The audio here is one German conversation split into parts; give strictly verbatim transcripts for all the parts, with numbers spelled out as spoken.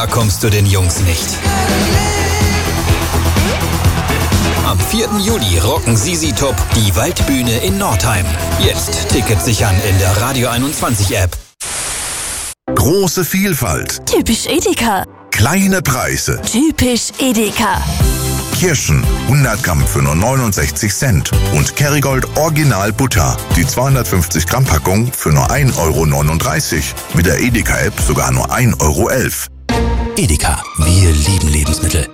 Da kommst du den Jungs nicht. Am vierten Juli rocken Sisi Top die Waldbühne in Nordheim. Jetzt Tickets sichern in der Radio einundzwanzig App. Große Vielfalt. Typisch Edeka. Kleine Preise. Typisch Edeka. Kirschen hundert Gramm für nur neunundsechzig Cent und Kerrygold Original Butter, die zweihundertfünfzig Gramm Packung für nur ein Euro neununddreißig. Mit der Edeka-App sogar nur ein Euro elf. Edeka, wir lieben Lebensmittel.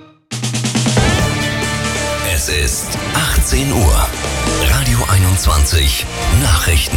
Es ist achtzehn Uhr. Radio einundzwanzig. Nachrichten.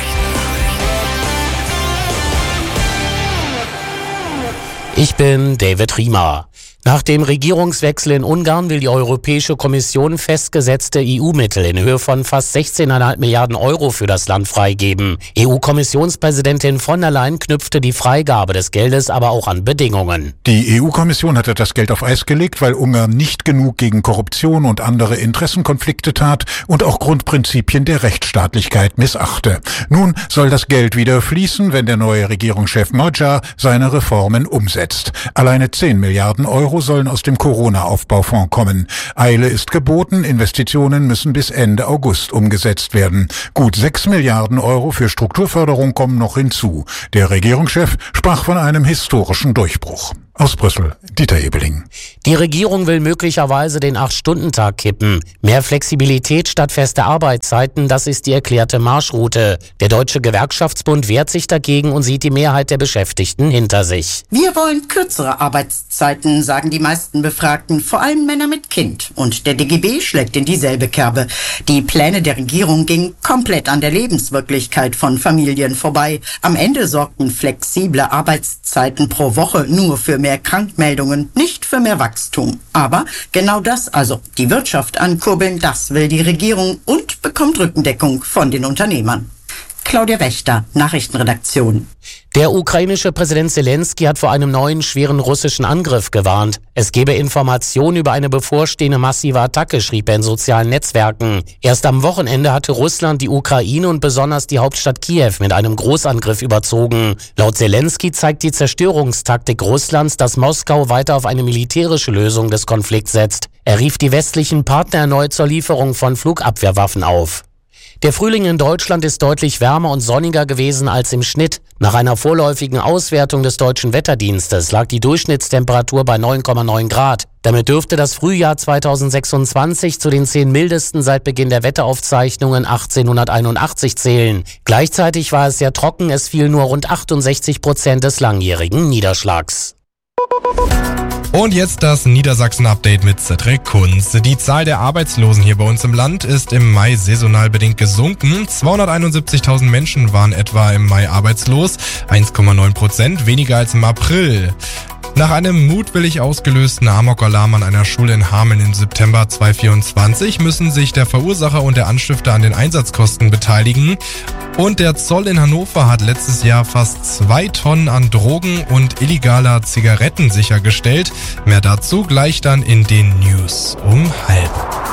Ich bin David Riemer. Nach dem Regierungswechsel in Ungarn will die Europäische Kommission festgesetzte E U-Mittel in Höhe von fast sechzehn Komma fünf Milliarden Euro für das Land freigeben. E U-Kommissionspräsidentin von der Leyen knüpfte die Freigabe des Geldes aber auch an Bedingungen. Die E U-Kommission hatte das Geld auf Eis gelegt, weil Ungarn nicht genug gegen Korruption und andere Interessenkonflikte tat und auch Grundprinzipien der Rechtsstaatlichkeit missachte. Nun soll das Geld wieder fließen, wenn der neue Regierungschef Magyar seine Reformen umsetzt. Alleine zehn Milliarden Euro sollen aus dem Corona-Aufbaufonds kommen. Eile ist geboten, Investitionen müssen bis Ende August umgesetzt werden. Gut sechs Milliarden Euro für Strukturförderung kommen noch hinzu. Der Regierungschef sprach von einem historischen Durchbruch. Aus Brüssel, Dieter Ebeling. Die Regierung will möglicherweise den acht-Stunden-Tag kippen. Mehr Flexibilität statt fester Arbeitszeiten, das ist die erklärte Marschroute. Der Deutsche Gewerkschaftsbund wehrt sich dagegen und sieht die Mehrheit der Beschäftigten hinter sich. Wir wollen kürzere Arbeitszeiten, sagen die meisten Befragten, vor allem Männer mit Kind. Und der D G B schlägt in dieselbe Kerbe. Die Pläne der Regierung gingen komplett an der Lebenswirklichkeit von Familien vorbei. Am Ende sorgten flexible Arbeitszeiten pro Woche nur für mehr Krankmeldungen, nicht für mehr Wachstum. Aber genau das, also die Wirtschaft ankurbeln, das will die Regierung und bekommt Rückendeckung von den Unternehmern. Claudia Wächter, Nachrichtenredaktion. Der ukrainische Präsident Zelensky hat vor einem neuen schweren russischen Angriff gewarnt. Es gebe Informationen über eine bevorstehende massive Attacke, schrieb er in sozialen Netzwerken. Erst am Wochenende hatte Russland die Ukraine und besonders die Hauptstadt Kiew mit einem Großangriff überzogen. Laut Zelensky zeigt die Zerstörungstaktik Russlands, dass Moskau weiter auf eine militärische Lösung des Konflikts setzt. Er rief die westlichen Partner erneut zur Lieferung von Flugabwehrwaffen auf. Der Frühling in Deutschland ist deutlich wärmer und sonniger gewesen als im Schnitt. Nach einer vorläufigen Auswertung des Deutschen Wetterdienstes lag die Durchschnittstemperatur bei neun Komma neun Grad. Damit dürfte das Frühjahr zweitausendsechsundzwanzig zu den zehn mildesten seit Beginn der Wetteraufzeichnungen achtzehnhunderteinundachtzig zählen. Gleichzeitig war es sehr trocken, es fiel nur rund achtundsechzig Prozent des langjährigen Niederschlags. Und jetzt das Niedersachsen-Update mit Cedric Kunz. Die Zahl der Arbeitslosen hier bei uns im Land ist im Mai saisonal bedingt gesunken. zweihunderteinundsiebzigtausend Menschen waren etwa im Mai arbeitslos, eins Komma neun Prozent weniger als im April. Nach einem mutwillig ausgelösten Amok-Alarm an einer Schule in Hameln im September zweitausendvierundzwanzig müssen sich der Verursacher und der Anstifter an den Einsatzkosten beteiligen. Und der Zoll in Hannover hat letztes Jahr fast zwei Tonnen an Drogen und illegaler Zigaretten sichergestellt. Mehr dazu gleich dann in den News um halb.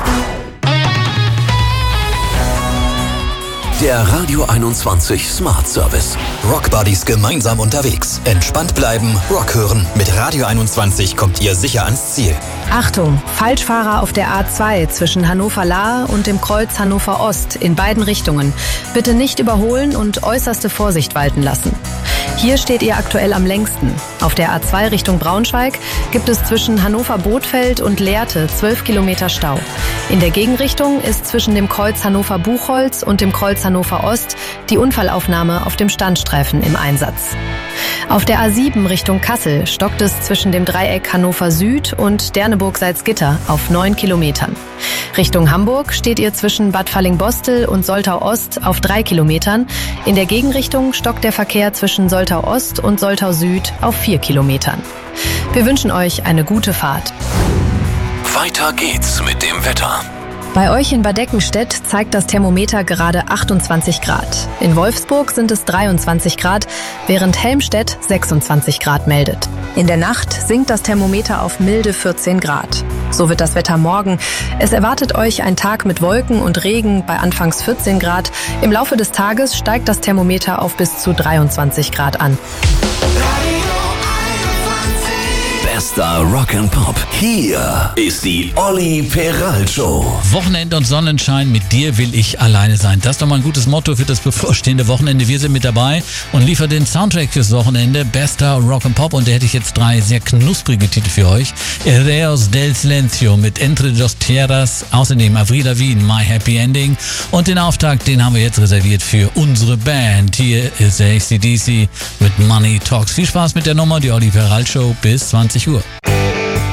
Der Radio einundzwanzig Smart Service. Rock Buddies gemeinsam unterwegs. Entspannt bleiben, Rock hören. Mit Radio einundzwanzig kommt ihr sicher ans Ziel. Achtung, Falschfahrer auf der A zwei zwischen Hannover-Lahe und dem Kreuz Hannover Ost in beiden Richtungen. Bitte nicht überholen und äußerste Vorsicht walten lassen. Hier steht ihr aktuell am längsten. Auf der A zwei Richtung Braunschweig gibt es zwischen Hannover-Bothfeld und Lehrte zwölf Kilometer Stau. In der Gegenrichtung ist zwischen dem Kreuz Hannover-Buchholz und dem Kreuz Hannover Ost die Unfallaufnahme auf dem Standstreifen im Einsatz. Auf der A sieben Richtung Kassel stockt es zwischen dem Dreieck Hannover Süd und Derneburg-Salzgitter auf neun Kilometern. Richtung Hamburg steht ihr zwischen Bad Falling-Bostel und Soltau Ost auf drei Kilometern. In der Gegenrichtung stockt der Verkehr zwischen Soltau Ost und Soltau Süd auf vier Kilometern. Wir wünschen euch eine gute Fahrt. Weiter geht's mit dem Wetter. Bei euch in Bad Eckenstedt zeigt das Thermometer gerade achtundzwanzig Grad. In Wolfsburg sind es dreiundzwanzig Grad, während Helmstedt sechsundzwanzig Grad meldet. In der Nacht sinkt das Thermometer auf milde vierzehn Grad. So wird das Wetter morgen. Es erwartet euch ein Tag mit Wolken und Regen bei anfangs vierzehn Grad. Im Laufe des Tages steigt das Thermometer auf bis zu dreiundzwanzig Grad an. Radio einundzwanzig. Bester Rock and Pop. Hier ist die Olli Peralt Show. Wochenende und Sonnenschein, mit dir will ich alleine sein. Das ist doch mal ein gutes Motto für das bevorstehende Wochenende. Wir sind mit dabei und liefern den Soundtrack fürs Wochenende. Bester Rock and Pop. Und da hätte ich jetzt drei sehr knusprige Titel für euch. Ereos del Silencio mit Entre dos Tierras. Außerdem Avril Lavigne, My Happy Ending. Und den Auftakt, den haben wir jetzt reserviert für unsere Band. Hier ist der A C D C mit Money Talks. Viel Spaß mit der Nummer, die Olli Peralt Show bis zwanzig Uhr.